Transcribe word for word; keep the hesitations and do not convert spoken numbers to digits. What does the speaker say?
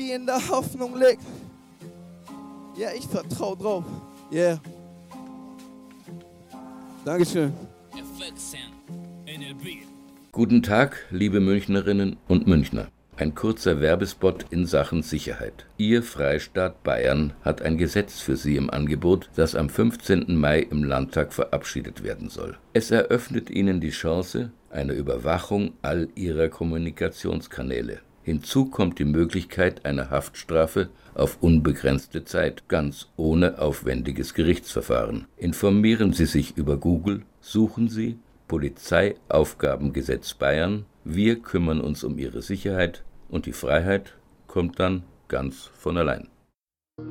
die in der Hoffnung liegt. Ja, ich vertraue drauf. Yeah. Dankeschön. Guten Tag, liebe Münchnerinnen und Münchner. Ein kurzer Werbespot in Sachen Sicherheit. Ihr Freistaat Bayern hat ein Gesetz für Sie im Angebot, das am fünfzehnten Mai im Landtag verabschiedet werden soll. Es eröffnet Ihnen die Chance einer Überwachung all Ihrer Kommunikationskanäle. Hinzu kommt die Möglichkeit einer Haftstrafe auf unbegrenzte Zeit, ganz ohne aufwendiges Gerichtsverfahren. Informieren Sie sich über Google, suchen Sie Polizeiaufgabengesetz Bayern. Wir kümmern uns um Ihre Sicherheit und die Freiheit kommt dann ganz von allein.